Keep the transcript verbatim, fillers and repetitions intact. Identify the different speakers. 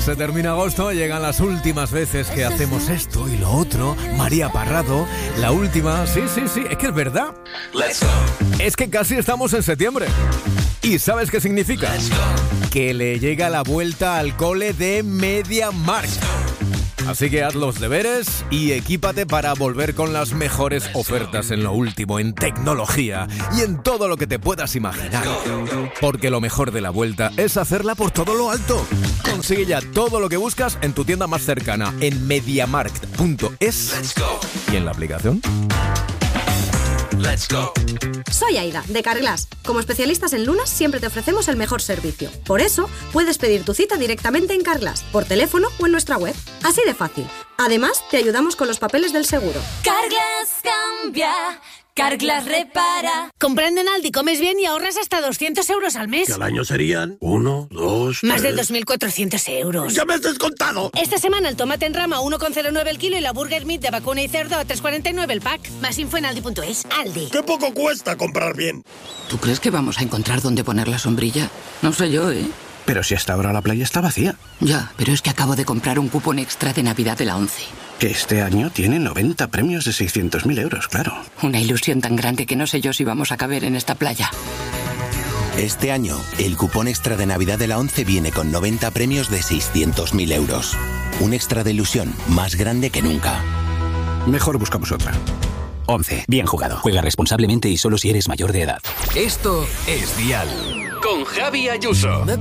Speaker 1: Se termina agosto, llegan las últimas veces que hacemos esto y lo otro. María Parrado, la última. Sí, sí, sí, es que es verdad.
Speaker 2: Let's go.
Speaker 1: Es que casi estamos en septiembre. ¿Y sabes qué significa? Que le llega la vuelta al cole de MediaMarkt. Así que haz los deberes y equípate para volver con las mejores ofertas en lo último, en tecnología y en todo lo que te puedas imaginar. Porque lo mejor de la vuelta es hacerla por todo lo alto. Consigue ya todo lo que buscas en tu tienda más cercana, en mediamarkt punto es y en la aplicación.
Speaker 2: Let's go.
Speaker 3: Soy Aida, de Carglass. Como especialistas en lunas, siempre te ofrecemos el mejor servicio. Por eso, puedes pedir tu cita directamente en Carglass, por teléfono o en nuestra web. Así de fácil. Además, te ayudamos con los papeles del seguro.
Speaker 4: Carglass cambia, Carglass repara.
Speaker 5: Comprando en Aldi comes bien y ahorras hasta doscientos euros al mes.
Speaker 6: Que al año serían uno, dos,
Speaker 5: Más
Speaker 6: tres...
Speaker 5: de dos mil cuatrocientos euros.
Speaker 6: ¡Ya me has descontado!
Speaker 5: Esta semana el tomate en rama uno coma cero nueve el kilo y la burger meat de vacuna y cerdo a tres coma cuarenta y nueve el pack. Más info en aldi punto es. Aldi.
Speaker 6: ¡Qué poco cuesta comprar bien!
Speaker 7: ¿Tú crees que vamos a encontrar dónde poner la sombrilla? No sé yo, ¿eh?
Speaker 8: Pero si hasta ahora la playa está vacía.
Speaker 7: Ya, pero es que acabo de comprar un cupón extra de Navidad de la ONCE.
Speaker 8: Que este año tiene noventa premios de seiscientos mil euros, claro.
Speaker 7: Una ilusión tan grande que no sé yo si vamos a caber en esta playa.
Speaker 9: Este año, el cupón extra de Navidad de la ONCE viene con noventa premios de seiscientos mil euros. Un extra de ilusión más grande que nunca.
Speaker 8: Mejor buscamos otra.
Speaker 10: ONCE. Bien jugado. Juega responsablemente y solo si eres mayor de edad.
Speaker 2: Esto es Dial. Con Javi Ayuso.